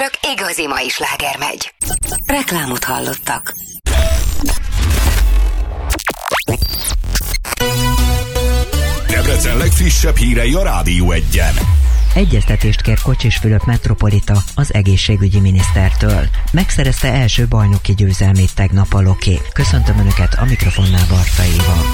csak igazi mai sláger megy. Reklámot hallottak. Debrecen legfrissebb hírei a Rádió Egyen. Egyeztetést kér Kocsis Fülöp metropolita az egészségügyi minisztertől. Megszerezte első bajnoki győzelmét tegnap a Loki. Köszöntöm Önöket, a mikrofonnál Barta Éva.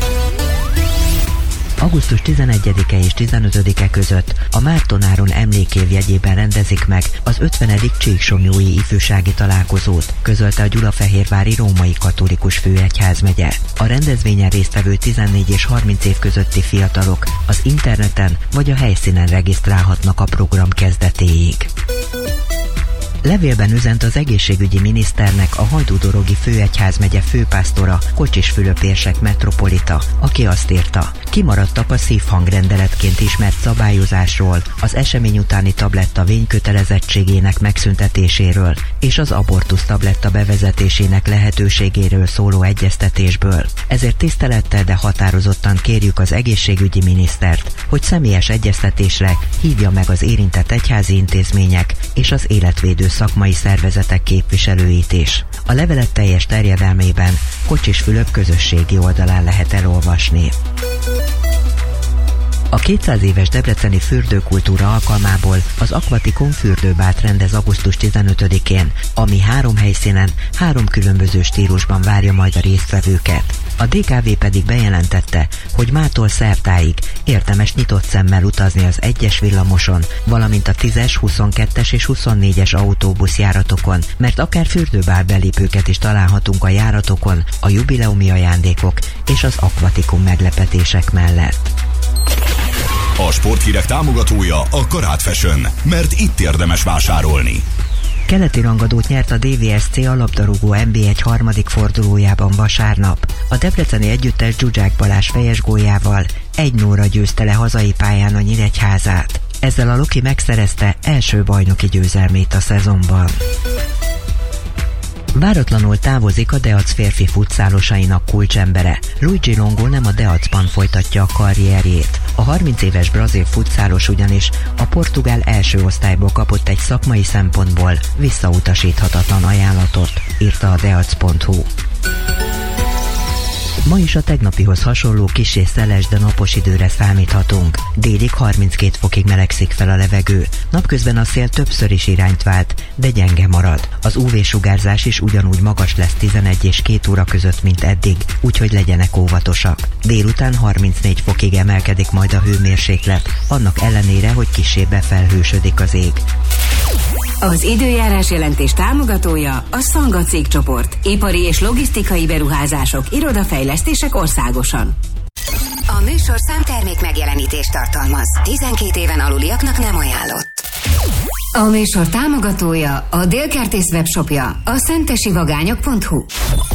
Augusztus 11-e és 15-e között a Márton-áron emlékév jegyében rendezik meg az 50. Csíksomlyói ifjúsági találkozót, közölte a Gyulafehérvári Római Katolikus Főegyházmegye. A rendezvényen résztvevő 14 és 30 év közötti fiatalok az interneten vagy a helyszínen regisztrálhatnak a program kezdetéig. Levélben üzent az egészségügyi miniszternek a Hajdúdorogi Főegyházmegye főpásztora, Kocsis Fülöp érsek metropolita, aki azt írta: kimaradtak a szívhangrendeletként ismert szabályozásról, az esemény utáni tabletta vénykötelezettségének megszüntetéséről és az abortusz tabletta bevezetésének lehetőségéről szóló egyeztetésből. Ezért tisztelettel, de határozottan kérjük az egészségügyi minisztert, hogy személyes egyeztetésre hívja meg az érintett egyházi intézmények és az életvédő szakmai szervezetek képviselőit is. A levelet teljes terjedelmében Kocsis Fülöp közösségi oldalán lehet elolvasni. A 200 éves debreceni fürdőkultúra alkalmából az Aquaticum fürdőbált rendez augusztus 15-én, ami 3 helyszínen, 3 különböző stílusban várja majd a résztvevőket. A DKV pedig bejelentette, hogy mától szerdáig érdemes nyitott szemmel utazni az 1-es villamoson, valamint a 10-es, 22-es és 24-es autóbuszjáratokon, mert akár fürdőbál belépőket is találhatunk a járatokon, a jubileumi ajándékok és az Aquaticum meglepetések mellett. A sporthírek támogatója a Karát Fashion, mert itt érdemes vásárolni. Keleti rangadót nyert a DVSC a labdarúgó NB1 harmadik fordulójában vasárnap. A debreceni együttes Zsuzsák Balázs fejes góljával 1-0-ra győzte le hazai pályán a Nyíregyházát. Ezzel a Loki megszerezte első bajnoki győzelmét a szezonban. Váratlanul távozik a Deac férfi futszálosainak kulcsembere. Luigi Longo nem a Deacban folytatja a karrierjét. A 30 éves brazil futszálos ugyanis a portugál első osztályból kapott egy szakmai szempontból visszautasíthatatlan ajánlatot, írta a deac.hu. Ma is a tegnapihoz hasonló kissé szeles, de napos időre számíthatunk. Délig 32 fokig melegszik fel a levegő. Napközben a szél többször is irányt vált, de gyenge marad. Az UV-sugárzás is ugyanúgy magas lesz 11 és 2 óra között, mint eddig, úgyhogy legyenek óvatosak. Délután 34 fokig emelkedik majd a hőmérséklet, annak ellenére, hogy kissé befelhősödik az ég. Az időjárás jelentés támogatója a Szanga cégcsoport. Ipari és logisztikai beruházások, irodafejlesztések országosan. A műsorszám termék megjelenítést tartalmaz. 12 éven aluliaknak nem ajánlott. A műsor támogatója a Délkertész webshopja, a szentesivagányok.hu.